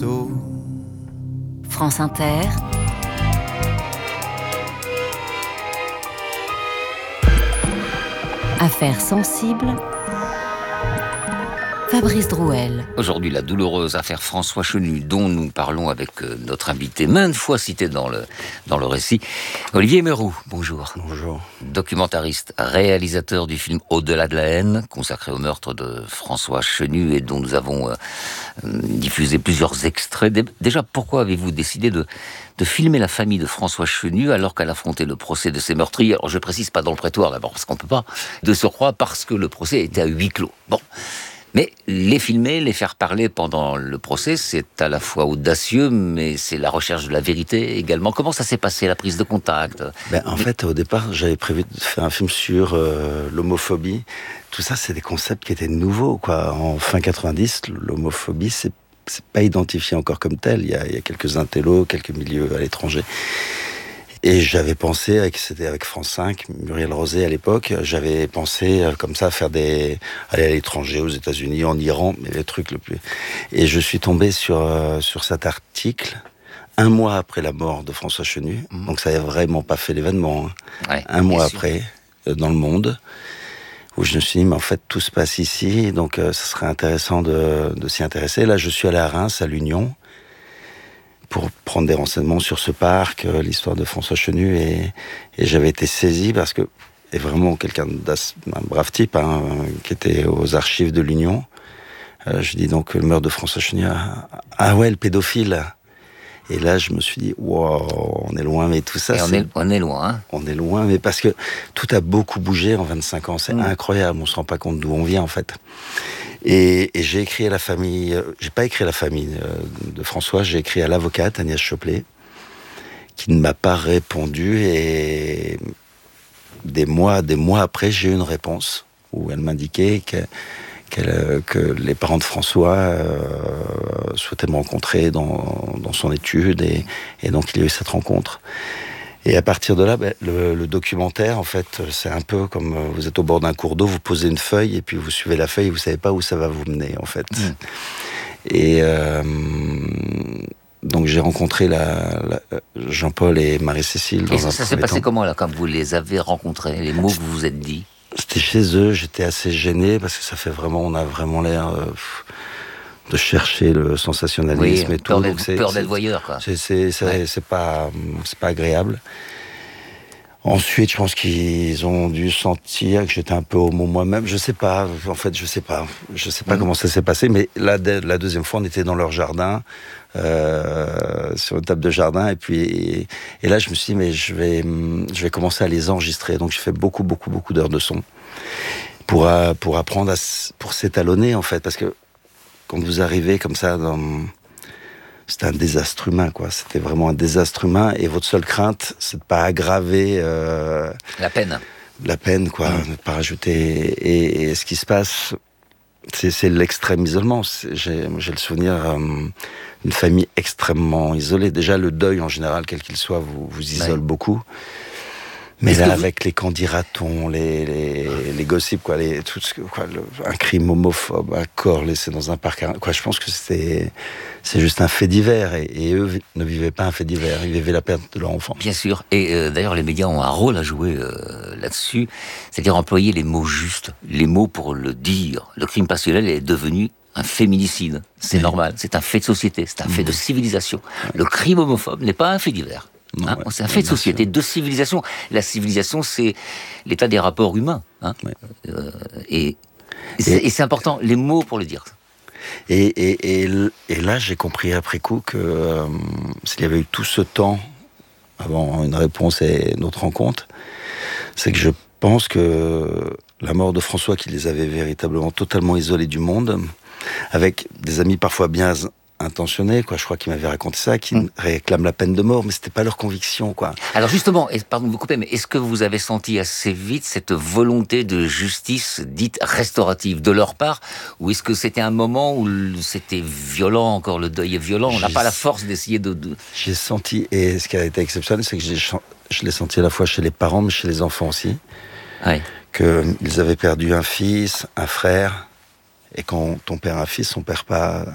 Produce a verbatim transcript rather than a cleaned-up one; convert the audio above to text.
bateau. France Inter. Affaires sensibles. Fabrice Drouel. Aujourd'hui, la douloureuse affaire François Chenu, dont nous parlons avec notre invité, maintes fois cité dans le, dans le récit, Olivier Meyroux. Bonjour. Bonjour. Documentariste, réalisateur du film Au-delà de la haine, consacré au meurtre de François Chenu et dont nous avons euh, diffusé plusieurs extraits. Déjà, pourquoi avez-vous décidé de, de filmer la famille de François Chenu alors qu'elle affrontait le procès de ses meurtriers? Alors, je précise pas dans le prétoire d'abord, parce qu'on peut pas, de surcroît parce que le procès était à huis clos. Bon. Mais les filmer, les faire parler pendant le procès, c'est à la fois audacieux, mais c'est la recherche de la vérité également. Comment ça s'est passé, la prise de contact? Ben, en fait, au départ, j'avais prévu de faire un film sur euh, l'homophobie. Tout ça, c'est des concepts qui étaient nouveaux, quoi. En fin quatre-vingt-dix, l'homophobie, c'est, c'est pas identifié encore comme tel. Il y a, il y a quelques intellos, quelques milieux à l'étranger. Et j'avais pensé, avec, c'était avec France cinq, Muriel Rosé à l'époque, j'avais pensé euh, comme ça faire des, aller à l'étranger, aux États-Unis, en Iran, mais les trucs le plus. Et je suis tombé sur euh, sur cet article un mois après la mort de François Chenu, mmh. donc ça n'avait vraiment pas fait l'événement. Hein. Ouais, un mois après, euh, dans Le Monde, où je me suis dit, mais en fait tout se passe ici, donc euh, ça serait intéressant de, de s'y intéresser. Là, je suis allé à Reims, à l'Union, pour prendre des renseignements sur ce parc, euh, l'histoire de François Chenu, et, et j'avais été saisi parce que, et vraiment quelqu'un d'un brave type, hein, qui était aux archives de l'Union, euh, je dis donc le meurtre de François Chenu, ah, ah ouais, le pédophile. Et là, je me suis dit, wow, on est loin, mais tout ça, et on c'est... est, on est loin, hein. On est loin, mais parce que tout a beaucoup bougé en vingt-cinq ans, c'est mmh. incroyable, on se rend pas compte d'où on vient, en fait. Et, et j'ai écrit à la famille, euh, j'ai pas écrit à la famille euh, de François, j'ai écrit à l'avocate Agnès Choplet, qui ne m'a pas répondu, et des mois, des mois après, j'ai eu une réponse où elle m'indiquait que, qu'elle, que les parents de François euh, souhaitaient me rencontrer dans, dans son étude, et, et donc il y a eu cette rencontre. Et à partir de là, ben, le, le documentaire, en fait, c'est un peu comme vous êtes au bord d'un cours d'eau, vous posez une feuille et puis vous suivez la feuille, vous savez pas où ça va vous mener, en fait. Mmh. Et euh, donc j'ai rencontré la, la, Jean-Paul et Marie-Cécile. Et ça, ça s'est passé comment, là, quand vous les avez rencontrés, les mots que vous vous êtes dit? C'était chez eux, j'étais assez gêné parce que ça fait vraiment, on a vraiment l'air euh, de chercher le sensationnalisme, oui, et tout. Peur d'être, c'est, peur d'être voyeur, quoi. C'est, c'est, c'est, ouais. c'est pas, c'est pas agréable. Ensuite, je pense qu'ils ont dû sentir que j'étais un peu homo moi-même. Je sais pas. En fait, je sais pas. Je sais pas mmh. comment ça s'est passé. Mais la, la deuxième fois, on était dans leur jardin, euh, sur une table de jardin. Et puis, et, et là, je me suis dit, mais je vais, je vais commencer à les enregistrer. Donc, j'ai fait beaucoup, beaucoup, beaucoup d'heures de son pour, pour apprendre à, pour s'étalonner, en fait. Parce que quand vous arrivez comme ça dans... C'était un désastre humain, quoi. C'était vraiment un désastre humain. Et votre seule crainte, c'est de pas aggraver... Euh, la peine. La peine, quoi. Mmh. Ne pas rajouter... Et, et ce qui se passe, c'est, c'est l'extrême isolement. C'est, j'ai, j'ai le souvenir euh, d'une famille extrêmement isolée. Déjà, le deuil, en général, quel qu'il soit, vous, vous isole ouais. beaucoup. Mais Est-ce là, avec vous... les candidatons, les, les, les gossips, quoi, les, tout ce que, quoi, le, un crime homophobe, un corps laissé dans un parc, quoi, je pense que c'est, c'est juste un fait divers, et, et eux ne vivaient pas un fait divers, ils vivaient la perte de leur enfant. Bien sûr, et euh, d'ailleurs les médias ont un rôle à jouer euh, là-dessus, c'est-à-dire employer les mots justes, les mots pour le dire. Le crime passionnel est devenu un féminicide, c'est oui. normal, c'est un fait de société, c'est un mmh. fait de civilisation. Le crime homophobe n'est pas un fait divers. Non, hein, ouais, c'est un fait de société, sûr. de civilisation. La civilisation, c'est l'état des rapports humains. Hein, ouais. euh, et, et, c'est, et c'est important, les mots pour le dire. Et, et, et, et là, j'ai compris après coup que euh, s'il y avait eu tout ce temps avant une réponse et notre rencontre, c'est que je pense que la mort de François, qui les avait véritablement totalement isolés du monde, avec des amis parfois bien intentionnés, quoi. Je crois qu'ils m'avaient raconté ça, qui mmh. réclament la peine de mort, mais c'était pas leur conviction, quoi. Alors justement, et, pardon de vous couper, mais est-ce que vous avez senti assez vite cette volonté de justice dite restaurative de leur part, ou est-ce que c'était un moment où c'était violent, encore le deuil est violent, on n'a pas la force d'essayer de, de... J'ai senti, et ce qui a été exceptionnel, c'est que j'ai, je l'ai senti à la fois chez les parents, mais chez les enfants aussi, ouais. qu'ils avaient perdu un fils, un frère, et quand on perd un fils, on perd pas